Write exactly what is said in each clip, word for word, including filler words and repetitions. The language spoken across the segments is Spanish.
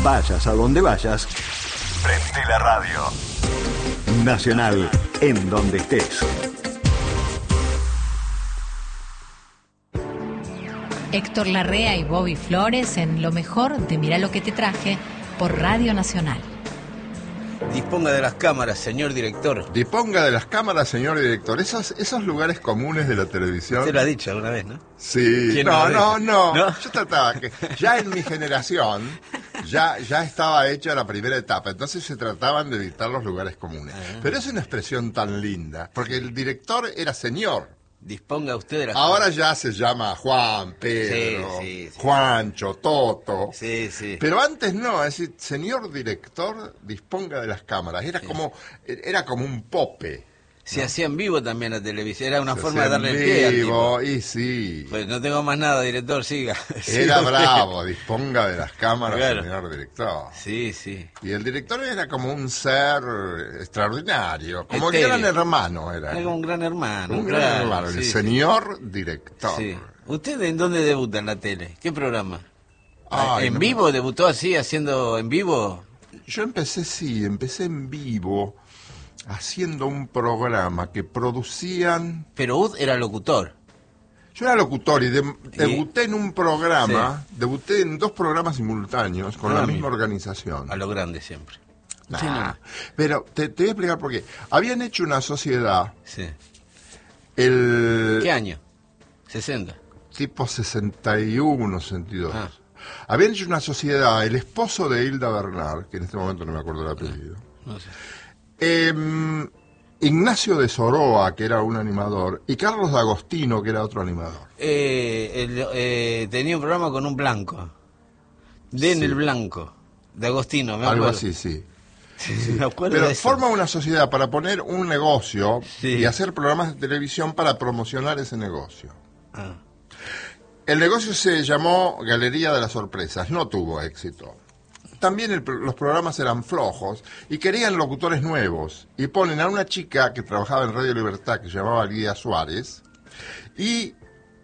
Vayas a donde vayas, prende la radio. Nacional, en donde estés. Héctor Larrea y Bobby Flores en Lo Mejor de Mirá lo que te traje por Radio Nacional. Disponga de las cámaras, señor director. Disponga de las cámaras, señor director. Esos, esos lugares comunes de la televisión. Usted lo ha dicho alguna vez, ¿no? Sí. No, no, no, no. Yo trataba que ya en mi generación ya, ya estaba hecha la primera etapa. Entonces se trataban de evitar los lugares comunes. Ah. Pero es una expresión tan linda. Porque el director era señor. Disponga usted de las Ahora cámaras. Ya se llama Juan, Pedro, sí, sí, sí. Juancho, Toto. Sí, sí. Pero antes no, es decir, señor director, disponga de las cámaras. Era sí. como era como un pope. Se ¿no? hacía en vivo también la televisión, era una se forma de darle el pie al tipo. Y sí. Pues no tengo más nada, director, siga. Era bravo, disponga de las cámaras, claro. Señor director. Sí, sí. Y el director era como un ser extraordinario, como un gran hermano era. Era como un gran hermano. Un claro, gran hermano, sí, el sí. señor director. Sí. ¿Usted en dónde debuta en la tele? ¿Qué programa? Ay, ¿En no vivo? me... ¿Debutó así, haciendo en vivo? Yo empecé, sí, empecé en vivo. Haciendo un programa que producían... Pero Ud era locutor. Yo era locutor y de, debuté en un programa, sí. debuté en dos programas simultáneos con ah, la misma organización. A lo grande siempre. Nah, sí, no. Pero te, te voy a explicar por qué. Habían hecho una sociedad... Sí. El, ¿Qué año? ¿sesenta? Tipo sesenta y uno, sesenta y dos. Ah. Habían hecho una sociedad, el esposo de Hilda Bernal, que en este momento no me acuerdo el apellido. No, no sé. Eh, Ignacio de Soroa, que era un animador, y Carlos D'Agostino, que era otro animador. Eh, el, eh, tenía un programa con un blanco. Den sí. el blanco. D'Agostino, me acuerdo. Algo así, sí. sí, sí. Me acuerdo Pero de eso. forma una sociedad para poner un negocio sí. y hacer programas de televisión para promocionar ese negocio. Ah. El negocio se llamó Galería de las Sorpresas, no tuvo éxito. También el, los programas eran flojos y querían locutores nuevos. Y ponen a una chica que trabajaba en Radio Libertad, que se llamaba Lidia Suárez. Y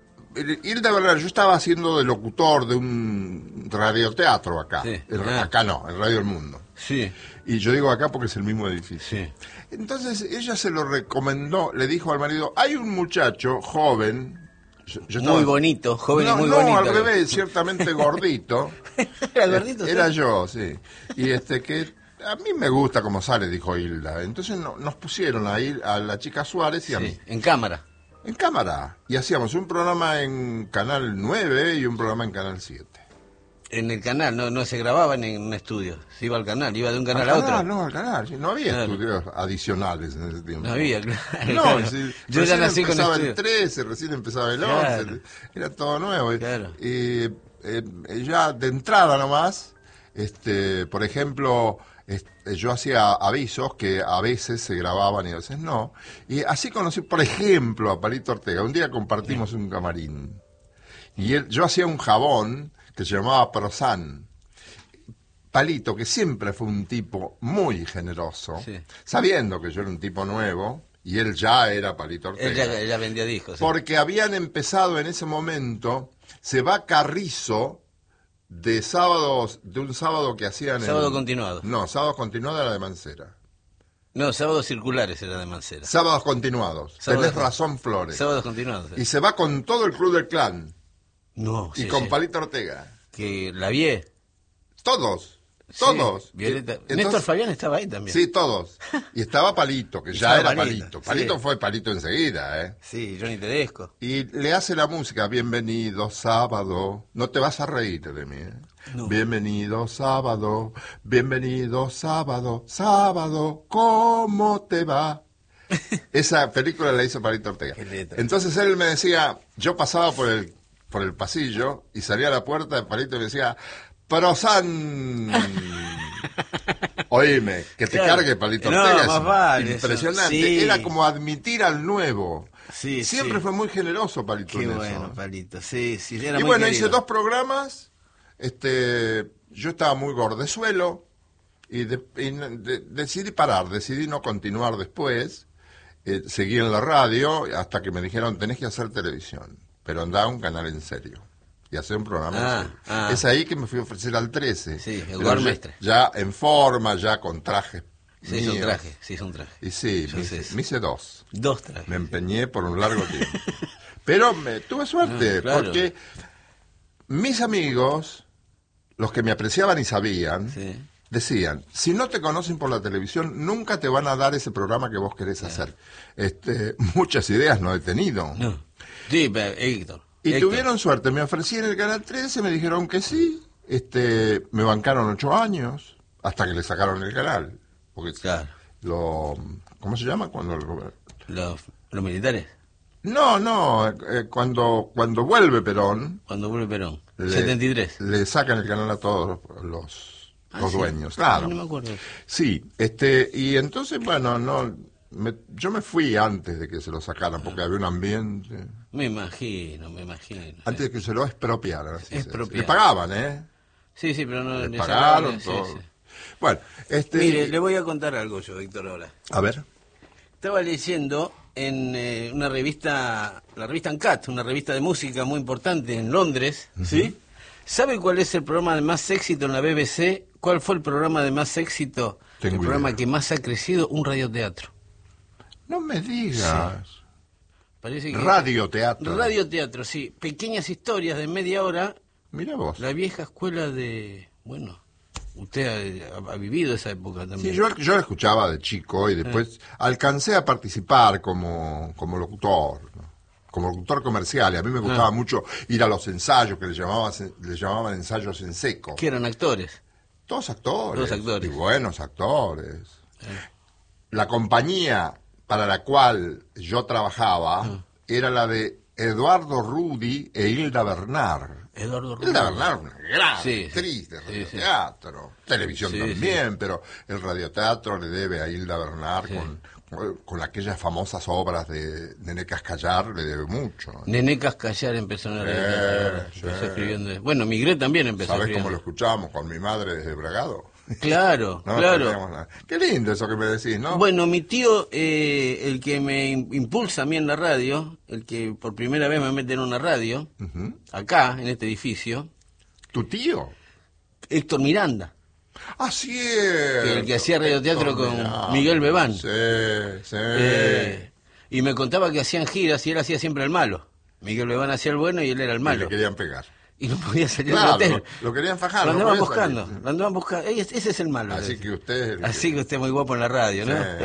Hilda Bernal, yo estaba haciendo de locutor de un radioteatro acá. Sí. En, ah. Acá no, en Radio El Mundo. Sí. Y yo digo acá porque es el mismo edificio. Sí. Entonces ella se lo recomendó, le dijo al marido, hay un muchacho joven... Yo, yo estaba... Muy bonito, joven no, y muy no, bonito. No, al revés, ciertamente gordito. ¿Era gordito? Era ¿sí? yo, sí. Y este que a mí me gusta cómo sale, dijo Hilda. Entonces no, nos pusieron a ir a la chica Suárez y a sí, mí. En cámara. En cámara. Y hacíamos un programa en Canal nueve y un programa en Canal siete. En el canal, no no se grababan en un estudio, se iba al canal, iba de un canal al a canal, otro. No, al canal, sí, no había claro. estudios adicionales en ese tiempo. No había, claro. No, claro. Si, yo ya nací con empezaba estudio. el trece, recién empezaba el claro. once, era todo nuevo. Claro. Y eh, ya de entrada nomás, este, por ejemplo, este, yo hacía avisos que a veces se grababan y a veces no. Y así conocí, por ejemplo, a Palito Ortega. Un día compartimos sí. un camarín. Y él, yo hacía un jabón que se llamaba Prosan. Palito, que siempre fue un tipo muy generoso, sí. sabiendo que yo era un tipo nuevo, y él ya era Palito Ortega. Ella, ella vendía discos. Sí. Porque habían empezado en ese momento, se va Carrizo, de sábados, de un sábado que hacían... Sábado en, continuado. No, sábados continuados era de Mancera. No, sábados circulares era de Mancera. Sábados continuados. Sábados, Tenés razón, Flores. Sábados continuados. Sí. Y se va con todo el Club del Clan. No, Y sí, con sí. Palito Ortega. Que la vi. Todos. Todos. Sí, Violeta. Entonces, Néstor Fabián estaba ahí también. Sí, todos. Y estaba Palito, que ya era Palito. Palito. Palito sí. fue Palito enseguida, ¿eh? Sí, Johnny Tedesco. Y le hace la música, bienvenido sábado. No te vas a reír de mí, ¿eh? No. Bienvenido sábado, bienvenido sábado, sábado, ¿cómo te va? Esa película la hizo Palito Ortega. Entonces él me decía, yo pasaba por el, por el pasillo y salía a la puerta de Palito y me decía... Prosan, oíme, que te claro. cargue Palito Ortega, no, más vale, impresionante, sí. Era como admitir al nuevo, sí, siempre sí. fue muy generoso Palito. Qué en bueno, eso. Palito, sí, sí, era y muy bueno, querido. hice dos programas, este, yo estaba muy gordezuelo y, de, y de, decidí parar, decidí no continuar después, eh, seguí en la radio hasta que me dijeron tenés que hacer televisión, pero andá a un canal en serio. y hacer un programa. Ah, en serio. ah. Es ahí que me fui a ofrecer al trece. Sí, el Pero Guarmestre. Ya, ya en forma, ya con trajes Se hizo un míos. traje, se hizo un traje. Y sí, Yo me, sé hice- eso. me hice dos. Dos trajes. Me empeñé por un largo tiempo. Pero me, tuve suerte, Ah, claro. porque mis amigos, los que me apreciaban y sabían, Sí. decían, si no te conocen por la televisión, nunca te van a dar ese programa que vos querés hacer. Este, muchas ideas no he tenido. No. Sí, pero, Héctor. Y Héctor. tuvieron suerte, me ofrecí en el Canal trece, me dijeron que sí, este, me bancaron ocho años, hasta que le sacaron el canal. Porque Claro. lo, ¿cómo se llama? Cuando lo- Los, los militares, No, no, eh, cuando, cuando vuelve Perón, cuando vuelve Perón. le, setenta y tres. le sacan el canal a todos los, los, Ah, los sí. dueños, Ah, claro. no me acuerdo. Sí, este, y entonces, bueno, no, me- yo me fui antes de que se lo sacaran, porque había un ambiente, Me imagino, me imagino. antes de que se lo expropiaran. así se dice. Expropiaran. Le pagaban, ¿eh? Sí, sí, pero no Le le pagaron sacaron, sí, todo. sí. Bueno, este, Mire, le voy a contar algo yo, Héctor, ahora. a ver, Estaba leyendo en eh, una revista, la revista Uncut, una revista de música muy importante en Londres, ¿sí? ¿Sabe cuál es el programa de más éxito en la B B C? ¿Cuál fue el programa de más éxito? Tengo el programa idea. que más ha crecido, un radioteatro. no me digas, Parece que radioteatro, radioteatro, sí, pequeñas historias de media hora. mira vos. La vieja escuela de, bueno, usted ha, ha vivido esa época también. Sí, yo, yo lo escuchaba de chico y después alcancé a participar como, como locutor, ¿no? Como locutor comercial. Y a mí me gustaba Ah. mucho ir a los ensayos, que le llamaban, le llamaban ensayos en seco. Que eran actores. Todos actores. Todos actores. Y buenos actores. La compañía para la cual yo trabajaba Ah. era la de Eduardo Rudi e Hilda Bernard. Eduardo Rubio. Hilda Bernard, una gran Sí, sí. actriz de Sí, sí. radioteatro, televisión Sí, también, pero el radioteatro le debe a Hilda Bernard Sí. con, con aquellas famosas obras de Nené Cascallar, le debe mucho. Nené Cascallar empezó en la Sí, radio, sí. empezó escribiendo. Bueno, Migré también empezó ¿Sabes escribiendo. cómo lo escuchábamos con mi madre desde Bragado? Claro, No claro. perdíamos nada. Qué lindo eso que me decís, ¿no? Bueno, mi tío, eh, el que me im- impulsa a mí en la radio, el que por primera vez me mete en una radio, Ujú. acá, en este edificio, ¿Tu tío? Héctor Miranda. Ah, sí. Que el que hacía radioteatro con Miguel Bebán. Sí, sí. Eh, y me contaba que hacían giras y él hacía siempre el malo. Miguel Bebán hacía el bueno y él era el Y malo. le querían pegar. Y no podía salir Claro, del lo, hotel. lo querían fajar. Lo no andaban podía buscando, salir. lo andaban buscando. Ese, ese es el malo. le Así decía. que usted es el que- Así que usted es muy guapo en la radio, ¿no? Sí, a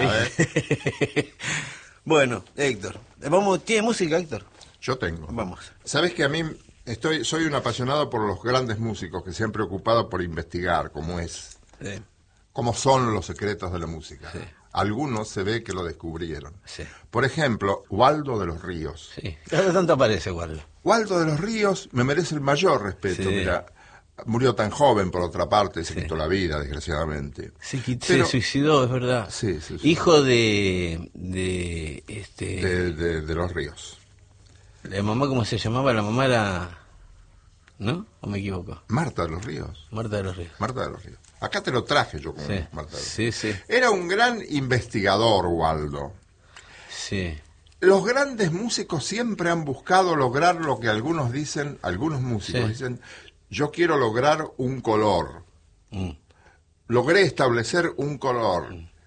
ver. Bueno, Héctor. Vamos, ¿tiene música, Héctor? Yo tengo. Vamos. Sabes que a mí estoy, soy un apasionado por los grandes músicos que se han preocupado por investigar cómo es, Sí, cómo son los secretos de la música. Sí. Algunos se ve que lo descubrieron. sí, Por ejemplo, Waldo de los Ríos. sí. Cada tanto aparece, Waldo. Waldo de los Ríos me merece el mayor respeto. Sí. Mira, murió tan joven, por otra parte, se Sí. quitó la vida, desgraciadamente. Se, quit- Pero- se suicidó, es verdad. Sí, sí, sí. Hijo de, de, este, De, de- de los Ríos. la mamá, ¿cómo se llamaba? La mamá era, ¿no? ¿O me equivoco? Marta de los Ríos. Marta de los Ríos. Marta de los Ríos. Acá te lo traje yo como Sí, Marta de los sí, Ríos. sí, Era un gran investigador, Waldo. sí. Los grandes músicos siempre han buscado lograr lo que algunos dicen, algunos músicos Sí. dicen, yo quiero lograr un color. Mm. Logré establecer un color.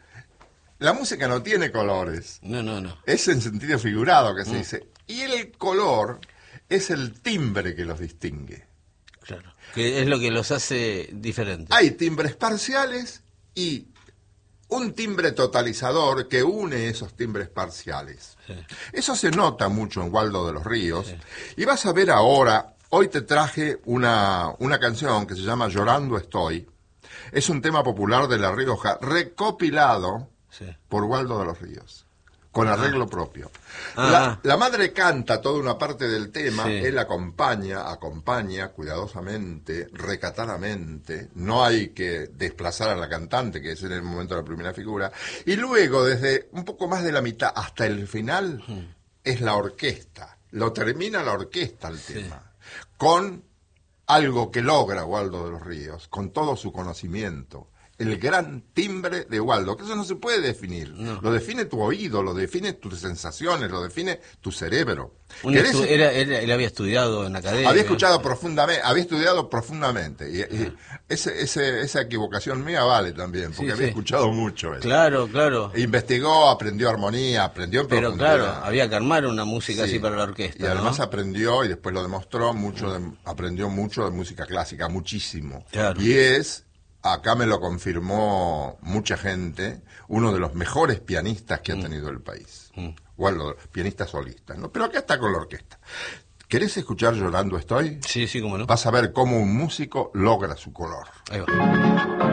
La música no tiene colores. No, no, no. Es en sentido figurado que Mm. se dice. Y el color es el timbre que los distingue. Claro. Que es lo que los hace diferentes. Hay timbres parciales y un timbre totalizador que une esos timbres parciales. Sí. Eso se nota mucho en Waldo de los Ríos. Y vas a ver ahora, hoy te traje una, una canción que se llama Llorando Estoy. Es un tema popular de La Rioja, recopilado Sí. por Waldo de los Ríos, con arreglo propio. Ah. La, la madre canta toda una parte del tema, Sí. él acompaña, acompaña cuidadosamente, recatadamente, no hay que desplazar a la cantante, que es en el momento de la primera figura, y luego desde un poco más de la mitad hasta el final es la orquesta, lo termina la orquesta el tema, con algo que logra Waldo de los Ríos, con todo su conocimiento, el gran timbre de Waldo, que eso no se puede definir. No. Lo define tu oído, lo define tus sensaciones, lo define tu cerebro. Un ¿Querés- estu- era, era- él había estudiado en la academia. Había escuchado profundamente, había estudiado profundamente. Y, y ese, ese, esa equivocación mía vale también, porque Sí, había sí. escuchado mucho eso. Claro, claro. Investigó, aprendió armonía, aprendió en Pero profundidad. claro, había que armar una música Sí. así para la orquesta. Y además ¿no? aprendió, y después lo demostró, mucho de- aprendió mucho de música clásica, muchísimo. Claro. Y es, acá me lo confirmó mucha gente, uno de los mejores pianistas que ha tenido el país. Mm. Bueno, pianista solista, ¿no? Pero acá está con la orquesta. ¿Querés escuchar Llorando Estoy? Sí, sí, cómo no. Vas a ver cómo un músico logra su color. Ahí va.